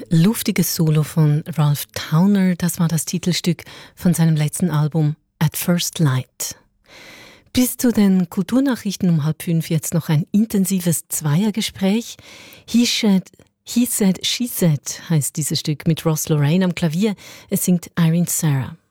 luftiges Solo von Ralph Towner, das war das Titelstück von seinem letzten Album At First Light. Bis zu den Kulturnachrichten um 4:30 jetzt noch ein intensives Zweiergespräch. He Said, She Said heißt dieses Stück mit Ross Lorraine am Klavier. Es singt Irene Cara.